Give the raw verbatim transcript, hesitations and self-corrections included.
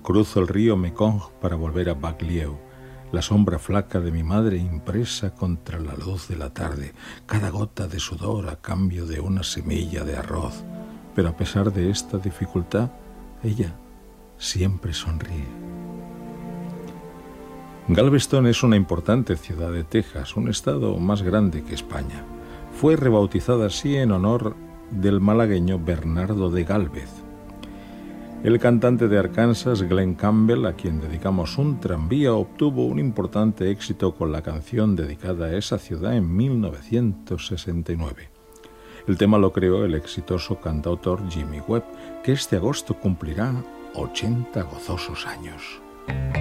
Cruzo el río Mekong para volver a Bac Lieu, la sombra flaca de mi madre impresa contra la luz de la tarde, cada gota de sudor a cambio de una semilla de arroz. Pero a pesar de esta dificultad, ella siempre sonríe. Galveston es una importante ciudad de Texas, un estado más grande que España. Fue rebautizada así en honor del malagueño Bernardo de Gálvez. El cantante de Arkansas, Glen Campbell, a quien dedicamos un tranvía, obtuvo un importante éxito con la canción dedicada a esa ciudad en mil novecientos sesenta y nueve. El tema lo creó el exitoso cantautor Jimmy Webb, que este agosto cumplirá ochenta gozosos años.